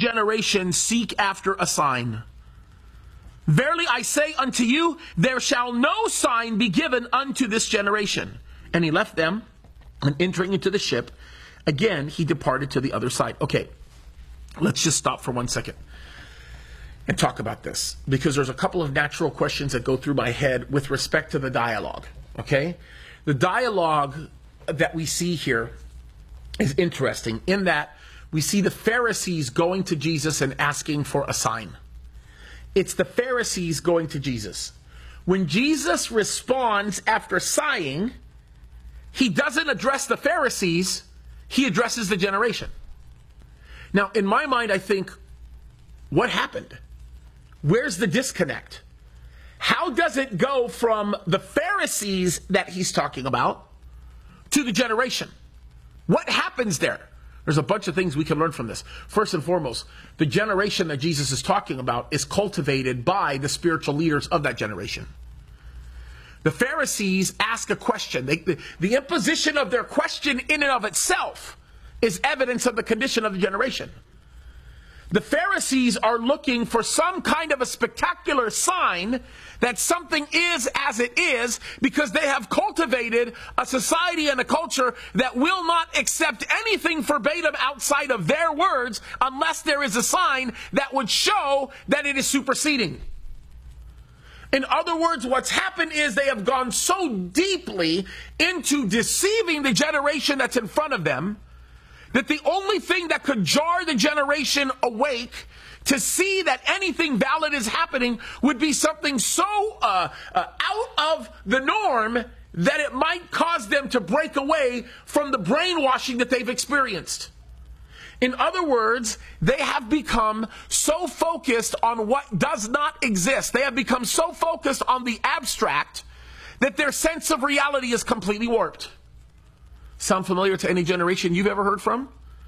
generation seek after a sign. Verily I say unto you, there shall no sign be given unto this generation. And he left them, and entering into the ship, again he departed to the other side. Okay, let's just stop for 1 second and talk about this, because there's a couple of natural questions that go through my head with respect to the dialogue. Okay, the dialogue that we see here is interesting in that we see the Pharisees going to Jesus and asking for a sign. It's the Pharisees going to Jesus. When Jesus responds after sighing, he doesn't address the Pharisees, he addresses the generation. Now, in my mind, I think, what happened? Where's the disconnect? How does it go from the Pharisees that he's talking about to the generation? What happens there? There's a bunch of things we can learn from this. First and foremost, the generation that Jesus is talking about is cultivated by the spiritual leaders of that generation. The Pharisees ask a question. The imposition of their question in and of itself is evidence of the condition of the generation. The Pharisees are looking for some kind of a spectacular sign that something is as it is, because they have cultivated a society and a culture that will not accept anything verbatim outside of their words unless there is a sign that would show that it is superseding. In other words, what's happened is they have gone so deeply into deceiving the generation that's in front of them that the only thing that could jar the generation awake to see that anything valid is happening would be something so out of the norm that it might cause them to break away from the brainwashing that they've experienced. In other words, they have become so focused on what does not exist. They have become so focused on the abstract that their sense of reality is completely warped. Sound familiar to any generation you've ever heard from?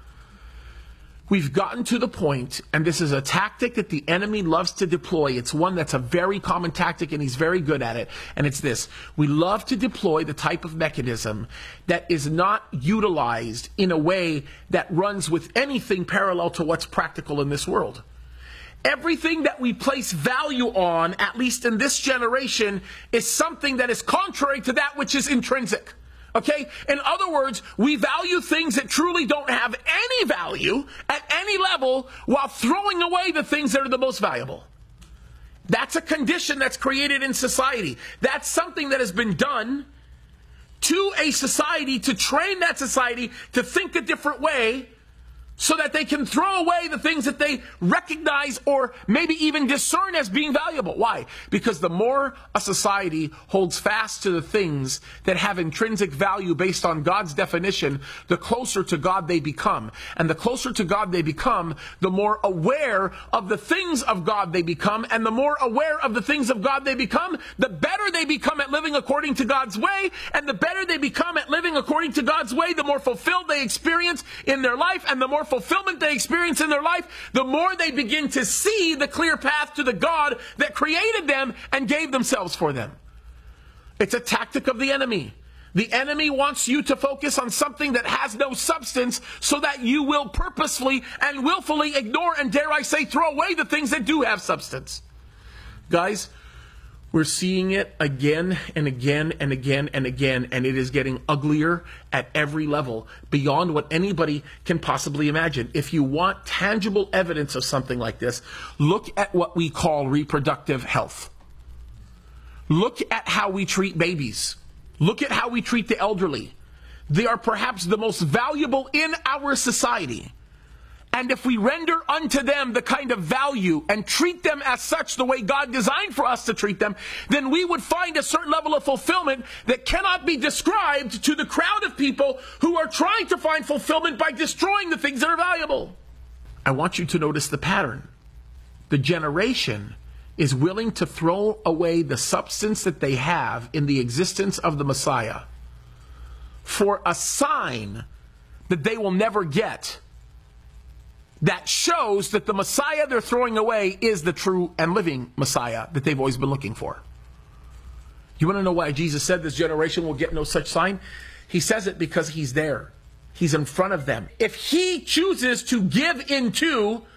We've gotten to the point, and this is a tactic that the enemy loves to deploy. It's one that's a very common tactic, and he's very good at it. And it's this. We love to deploy the type of mechanism that is not utilized in a way that runs with anything parallel to what's practical in this world. Everything that we place value on, at least in this generation, is something that is contrary to that which is intrinsic. Okay? In other words, we value things that truly don't have any value at any level while throwing away the things that are the most valuable. That's a condition that's created in society. That's something that has been done to a society to train that society to think a different way so that they can throw away the things that they recognize or maybe even discern as being valuable. Why? Because the more a society holds fast to the things that have intrinsic value based on God's definition, the closer to God they become. And the closer to God they become, the more aware of the things of God they become. And the more aware of the things of God they become, the better they become at living according to God's way. And the better they become at living according to God's way, the more fulfilled they experience in their life, and the more fulfillment they experience in their life, the more they begin to see the clear path to the God that created them and gave themselves for them. It's a tactic of the enemy. The enemy wants you to focus on something that has no substance so that you will purposefully and willfully ignore and, dare I say, throw away the things that do have substance. Guys, we're seeing it again and again and again and again, and it is getting uglier at every level beyond what anybody can possibly imagine. If you want tangible evidence of something like this, look at what we call reproductive health. Look at how we treat babies. Look at how we treat the elderly. They are perhaps the most valuable in our society. And if we render unto them the kind of value and treat them as such the way God designed for us to treat them, then we would find a certain level of fulfillment that cannot be described to the crowd of people who are trying to find fulfillment by destroying the things that are valuable. I want you to notice the pattern. The generation is willing to throw away the substance that they have in the existence of the Messiah for a sign that they will never get, that shows that the Messiah they're throwing away is the true and living Messiah that they've always been looking for. You want to know why Jesus said this generation will get no such sign? He says it because he's there. He's in front of them. If he chooses to give into